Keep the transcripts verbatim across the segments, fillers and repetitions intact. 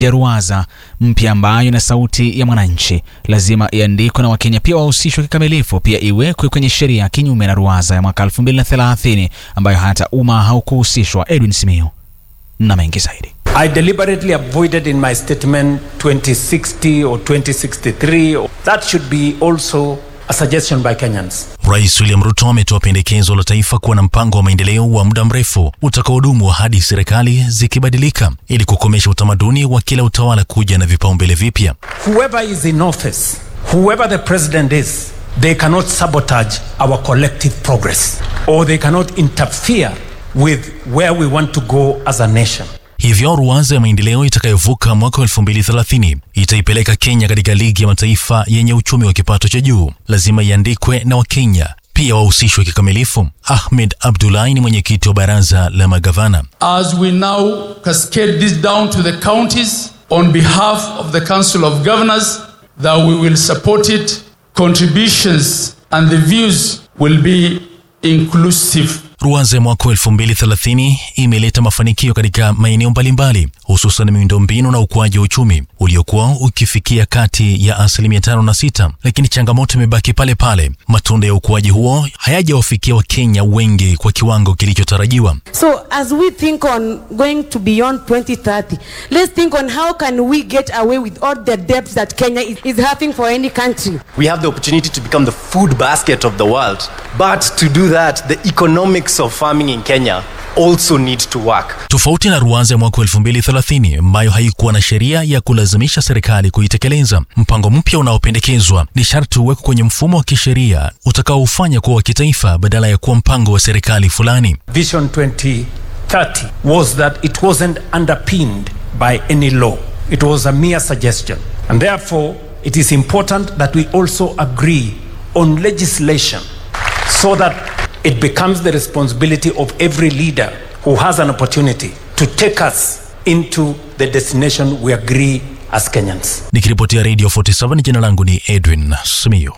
ya ruwaza mpya ambayo na sauti ya mwananchi lazima iandikwe na Wakenya pia wahusishwe kikamilifu, pia iwekwe kwenye sheria kinyume na ruwaza ya mwaka elfu mbili na thelathini ambayo hata umma haukuhusishwa. Edwin Simiyu na mengi zaidi. I deliberately avoided in my statement twenty sixty or twenty sixty-three. That should be also a suggestion by Kenyans. Rais William Ruto ametoa pendekezo la taifa kuwa na mpango wa maendeleo wa muda mrefu utakaodumu hadi serikali zikibadilika ili kukomesha utamaduni wa kila utawala kuja na vipaumbele vipya. Whoever is in office, whoever the president is, they cannot sabotage our collective progress, or they cannot interfere with where we want to go as a nation. Hivyo ruwaza ya maendeleo itakayovuka mwaka elfu mbili thelathini itaipeleka Kenya katika ligi ya mataifa yenye uchumi wa kipato cha juu. Lazima iandikwe na Wakenya pia wahusishwe kikamilifu. Ahmed Abdullahi ni mwenyekiti wa baraza la magavana. As we now cascade this down to the counties on behalf of the Council of Governors, that we will support it, contributions and the views will be inclusive. Ruwaza ya mwaka elfu mbili thelathini imeleta mafanikio katika maeneo mbalimbali, hususan miundombinu na ukuaji wa uchumi uliokuwa ukifikia kati ya asilimia tano na sita, lakini changamoto imebaki pale pale. Matunda ya ukuaji huo hayajawafikia Wakenya wengi kwa kiwango kilichotarajiwa. So as we think on going to beyond twenty thirty, let's think on how can we get away with all the debts that Kenya is, is having for any country. We have the opportunity to become the food basket of the world, but to do that, the economics of farming in Kenya also need to work. Tofauti na ruwaza ya mwaka elfu mbili thelathini ambayo haikuwa na sheria ya kulazimisha serikali kuitekeleza, mpango mpya unaopendekezwa ni sharti uwekwe kwenye mfumo wa kisheria utakaoufanya kuwa wa kitaifa badala ya kuwa mpango wa serikali fulani. Vision twenty thirty was that it wasn't underpinned by any law. It was a mere suggestion. And therefore, it is important that we also agree on legislation so that it becomes the responsibility of every leader who has an opportunity to take us into the destination we agree as Kenyans. Nikiripotia Radio forty-seven, jina langu ni Edwin Simiyu.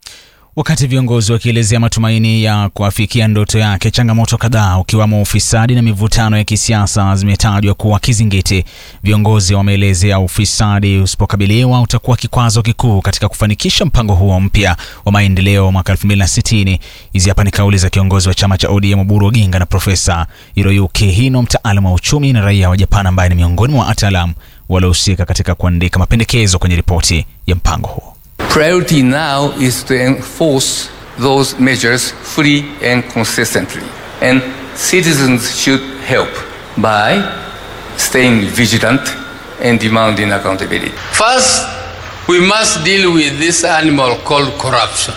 Wakati viongozi wakielezea matumaini ya kuafikia ndoto yake, changamoto kadhaa ukiwamo ufisadi na mivutano ya kisiasa zimetajwa kuwa kizingiti. Viongozi wameelezea ufisadi usipokabiliwa utakuwa kikwazo kikuu katika kufanikisha mpango huo mpya wa maendeleo mwaka elfu mbili na sitini. Hizi hapa ni kauli za kiongozi wa chama cha O D M Oburu Oginga na Profesa Hiroyuki Hino, mtaalamu wa uchumi na raia wa Japan ambaye ni miongoni mwa wataalamu waliohusika katika kuandika mapendekezo kwenye ripoti ya mpango huo. Priority now is to enforce those measures fully and consistently. And citizens should help by staying vigilant and demanding accountability. First, we must deal with this animal called corruption.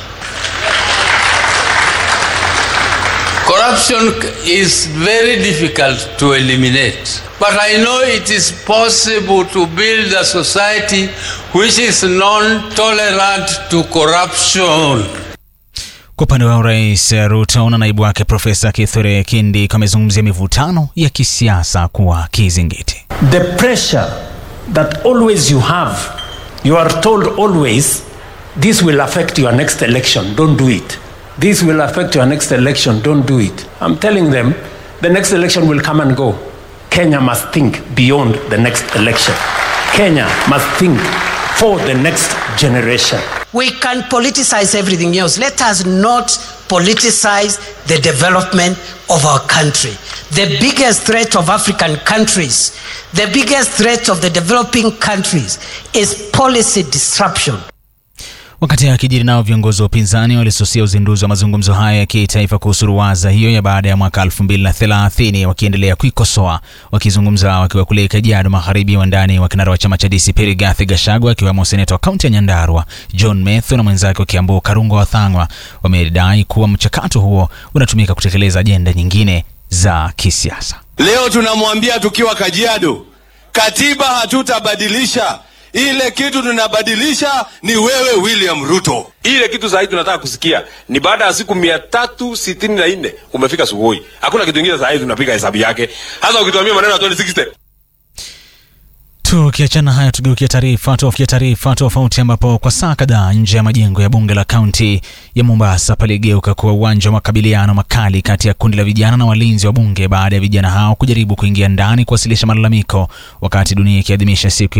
Corruption is very difficult to eliminate, but I know it is possible to build a society which is non-tolerant to corruption. Kwa upande wa Rais Ruto na naibu wake Profesa Kithure Kindiki kamezungumzia mivutano ya kisiasa kuwa kizingiti. The pressure that always you have, you are told always, this will affect your next election, don't do it. This will affect your next election, don't do it. I'm telling them, the next election will come and go. Kenya must think beyond the next election. Kenya must think for the next generation. We can politicize everything else. Let us not politicize the development of our country. The biggest threat of African countries, the biggest threat of the developing countries is policy disruption. Wakati akijiri nao viongozi wa upinzani walisusia uzinduzi wa mazungumzo haya ya kitaifa kuhusu ruwaza hiyo ya baada ya mwaka elfu mbili na thelathini, wakiendelea kuikosoa. Wakizungumza wakiwa kule Kajiado Magharibi, wandani wa kinara wa chama cha D C P Rigathi Gachagua akiwemo seneta wa kaunti ya Nyandarua John Methu na mwenzake wa Kiambu Karungo Wathang'wa wamedai kuwa mchakato huo unatumika kutekeleza ajenda nyingine za kisiasa. Leo tunamwambia tukiwa Kajiado, katiba hatutabadilisha. Ile kitu tunabadilisha ni wewe William Ruto. Ile kitu zaidi tunataka kusikia ni baada ya siku mia tatu sitini na nne umefika Sugoi. Hakuna kitu kingine zaidi tunapiga hesabu yake. Hasa ukituambia maneno ya twenty sixty. Tukiachana haya tugeukia taarifa tofauti taarifa tofauti ambapo kwa saa kadhaa nje ya majengo ya bunge la kaunti ya Mombasa paligeuka kuwa uwanja wa makabiliano makali kati ya kundi la vijana na walinzi wa bunge baada ya vijana hao kujaribu kuingia ndani kuwasilisha malalamiko wakati dunia ikiadhimisha siku